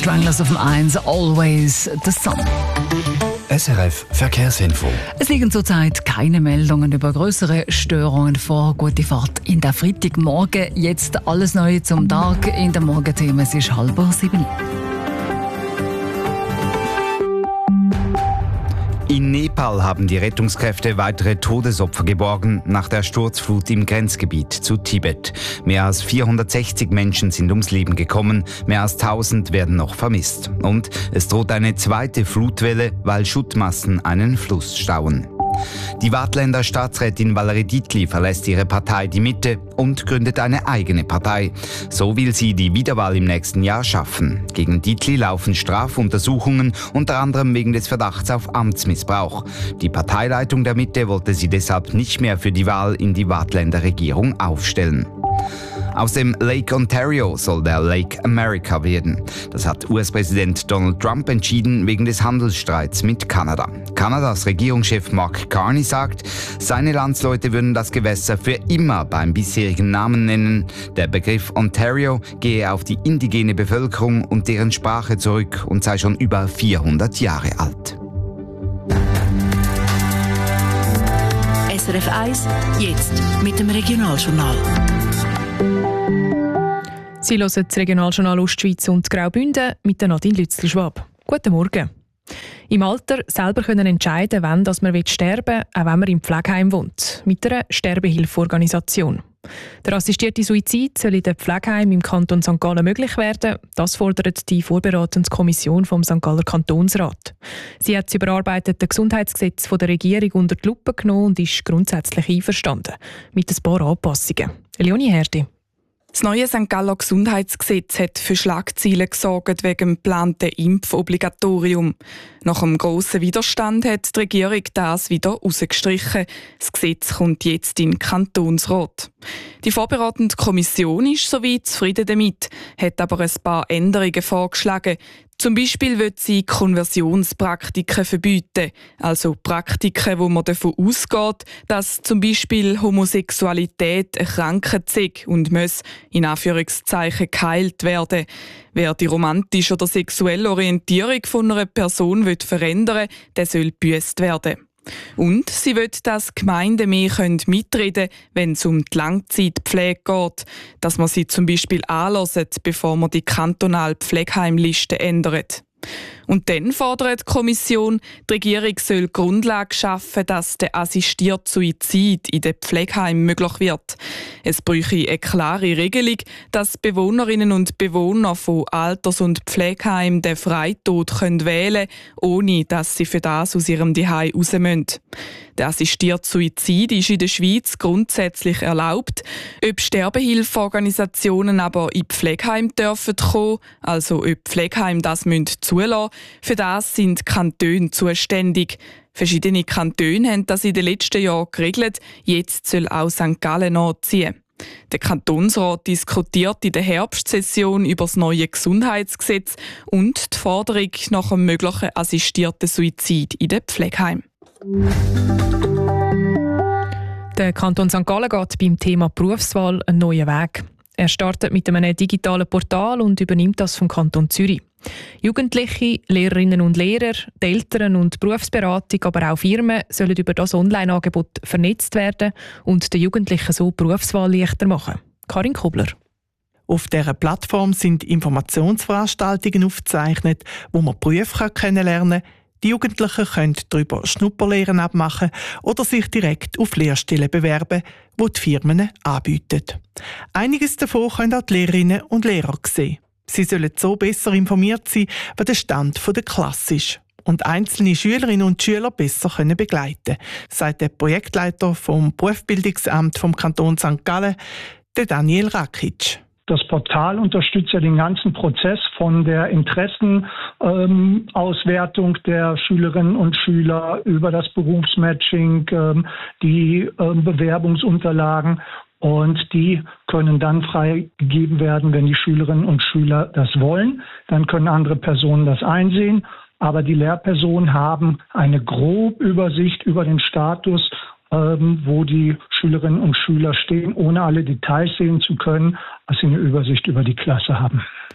Stranglers auf dem 1, Always the Sun. SRF Verkehrsinfo. Es liegen zurzeit keine Meldungen über größere Störungen vor. Gute Fahrt in der Freitagmorgen. Jetzt alles Neue zum Tag in der Morgenthemen. Es ist 6:30. In Nepal haben die Rettungskräfte weitere Todesopfer geborgen nach der Sturzflut im Grenzgebiet zu Tibet. Mehr als 460 Menschen sind ums Leben gekommen, mehr als 1000 werden noch vermisst. Und es droht eine zweite Flutwelle, weil Schuttmassen einen Fluss stauen. Die Waadtländer Staatsrätin Valerie Dietli verlässt ihre Partei Die Mitte und gründet eine eigene Partei. So will sie die Wiederwahl im nächsten Jahr schaffen. Gegen Dietli laufen Strafuntersuchungen, unter anderem wegen des Verdachts auf Amtsmissbrauch. Die Parteileitung der Mitte wollte sie deshalb nicht mehr für die Wahl in die Waadtländer Regierung aufstellen. Aus dem Lake Ontario soll der Lake America werden. Das hat US-Präsident Donald Trump entschieden wegen des Handelsstreits mit Kanada. Kanadas Regierungschef Mark Carney sagt, seine Landsleute würden das Gewässer für immer beim bisherigen Namen nennen. Der Begriff Ontario gehe auf die indigene Bevölkerung und deren Sprache zurück und sei schon über 400 Jahre alt. SRF 1, jetzt mit dem Regionaljournal. Sie hören das Regionaljournal Ostschweiz und Graubünden mit der Nadine Lützli-Schwab. Guten Morgen. Im Alter selber können entscheiden, wann man sterben will, auch wenn man im Pflegeheim wohnt, mit einer Sterbehilfeorganisation. Der assistierte Suizid soll in den Pflegeheimen im Kanton St. Gallen möglich werden. Das fordert die vorberatende Kommission vom St. Galler Kantonsrat. Sie hat das überarbeitete Gesundheitsgesetz von der Regierung unter die Lupe genommen und ist grundsätzlich einverstanden. Mit ein paar Anpassungen. Leonie Herdi. Das neue St. Galler Gesundheitsgesetz hat für Schlagzeilen gesorgt wegen dem geplanten Impfobligatorium. Nach einem grossen Widerstand hat die Regierung das wieder rausgestrichen. Das Gesetz kommt jetzt in den Kantonsrat. Die vorberatende Kommission ist soweit zufrieden damit, hat aber ein paar Änderungen vorgeschlagen. Zum Beispiel will sie Konversionspraktiken verbieten, also Praktiken, wo man davon ausgeht, dass zum Beispiel Homosexualität eine Krankheit sei und muss in Anführungszeichen geheilt werden. Wer die romantische oder sexuelle Orientierung von einer Person verändern will, der soll gebüsst werden. Und sie will, dass Gemeinden mehr mitreden können, wenn es um die Langzeitpflege geht, dass man sie zum Beispiel anhört, bevor man die kantonale Pflegeheimliste ändert. Und dann fordert die Kommission, die Regierung soll Grundlage schaffen, dass der assistierte Suizid in den Pflegeheimen möglich wird. Es bräuchte eine klare Regelung, dass Bewohnerinnen und Bewohner von Alters- und Pflegeheimen den Freitod wählen können, ohne dass sie für das aus ihrem Zuhause raus müssen. Der assistierte Suizid ist in der Schweiz grundsätzlich erlaubt. Ob Sterbehilfeorganisationen aber in Pflegeheim dürfen kommen, also ob Pflegeheim das zulassen müssen, für das sind die Kantone zuständig. Verschiedene Kantone haben das in den letzten Jahren geregelt. Jetzt soll auch St. Gallen nachziehen. Der Kantonsrat diskutiert in der Herbstsession über das neue Gesundheitsgesetz und die Forderung nach einem möglichen assistierten Suizid in den Pflegeheimen. Der Kanton St. Gallen geht beim Thema Berufswahl einen neuen Weg. Er startet mit einem digitalen Portal und übernimmt das vom Kanton Zürich. Jugendliche, Lehrerinnen und Lehrer, die Eltern und Berufsberatung, aber auch Firmen sollen über das Online-Angebot vernetzt werden und den Jugendlichen so die Berufswahl leichter machen. Karin Kobler. Auf dieser Plattform sind Informationsveranstaltungen aufgezeichnet, wo man Berufe kennenlernen kann. Die Jugendlichen können darüber Schnupperlehren abmachen oder sich direkt auf Lehrstellen bewerben, die die Firmen anbieten. Einiges davon können auch die Lehrerinnen und Lehrer sehen. Sie sollen so besser informiert sein, was der Stand der Klasse ist und einzelne Schülerinnen und Schüler besser begleiten können, sagt der Projektleiter vom Berufsbildungsamt vom Kanton St. Gallen, der Daniel Rakic. Das Portal unterstützt ja den ganzen Prozess von der Interessenauswertung der Schülerinnen und Schüler über das Berufsmatching, die Bewerbungsunterlagen. Und die können dann freigegeben werden, wenn die Schülerinnen und Schüler das wollen. Dann können andere Personen das einsehen. Aber die Lehrpersonen haben eine grobe Übersicht über den Status, wo die Schülerinnen und Schüler stehen, ohne alle Details sehen zu können, als sie eine Übersicht über die Klasse haben.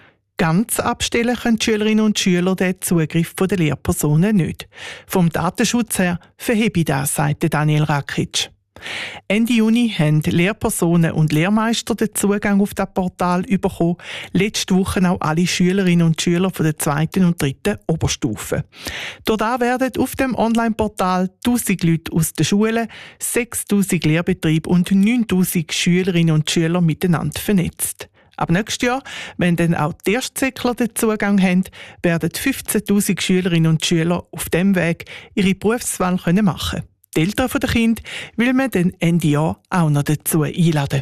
ganz abstellen können die Schülerinnen und Schüler den Zugriff der Lehrpersonen nicht. Vom Datenschutz her verhebe ich das, sagte Daniel Rakic. Ende Juni haben Lehrpersonen und Lehrmeister den Zugang auf das Portal bekommen. Letzte Woche auch alle Schülerinnen und Schüler von der 2. und 3. Oberstufe. Dort werden auf dem Online-Portal 1000 Leute aus den Schulen, 6000 Lehrbetriebe und 9000 Schülerinnen und Schüler miteinander vernetzt. Ab nächstes Jahr, wenn dann auch die Erstsäckler den Zugang haben, werden 15'000 Schülerinnen und Schüler auf diesem Weg ihre Berufswahl machen können. Die Eltern der Kinder will man dann Ende Jahr auch noch dazu einladen.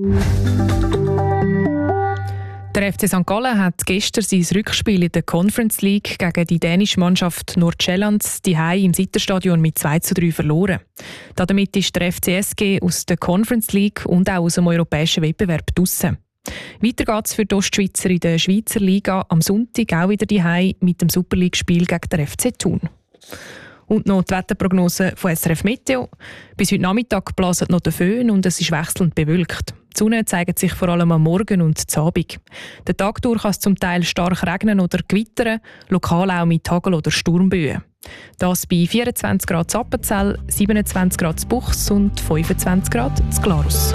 Der FC St. Gallen hat gestern sein Rückspiel in der Conference League gegen die dänische Mannschaft Nordsjælland daheim im Sitterstadion mit 2:3 verloren. Damit ist der FCSG aus der Conference League und auch aus dem europäischen Wettbewerb draussen. Weiter geht es für die Ostschweizer in der Schweizer Liga am Sonntag auch wieder daheim mit dem Super League-Spiel gegen den FC Thun. Und noch die Wetterprognose von SRF Meteo. Bis heute Nachmittag blasen noch der Föhn und es ist wechselnd bewölkt. Die Sonne zeigt sich vor allem am Morgen und am Abend. Den Tag durch kann es zum Teil stark regnen oder gewittern, lokal auch mit Hagel- oder Sturmböen. Das bei 24 Grad in Appenzell, 27 Grad in Buchs und 25 Grad in Glarus.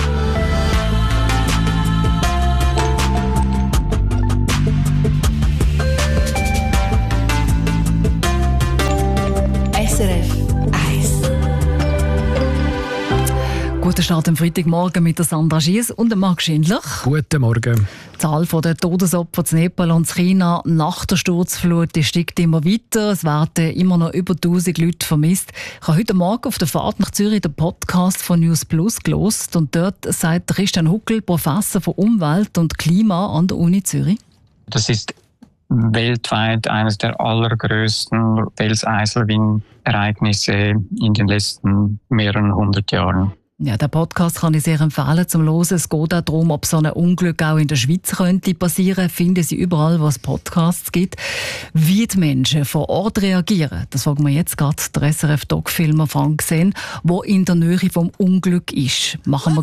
SRF 1. Guten Start am Freitagmorgen mit der Sandra Schiess und dem Marc Schindler. Guten Morgen. Die Zahl der Todesopfer in Nepal und China nach der Sturzflut steigt immer weiter. Es werden immer noch über 1000 Leute vermisst. Ich habe heute Morgen auf der Fahrt nach Zürich den Podcast von News Plus gehört und dort sagt Christian Huckel, Professor für Umwelt und Klima an der Uni Zürich. Das ist weltweit eines der allergrößten Felseislawinen-Ereignisse in den letzten mehreren 100 Jahren. Ja, den Podcast kann ich sehr empfehlen zum Hören. Es geht auch darum, ob so ein Unglück auch in der Schweiz könnte passieren. Finden Sie überall, wo es Podcasts gibt. Wie die Menschen vor Ort reagieren, das fragen wir jetzt gerade der SRF-Doc-Filmer Frank Sen, der in der Nähe vom Unglück ist. Machen wir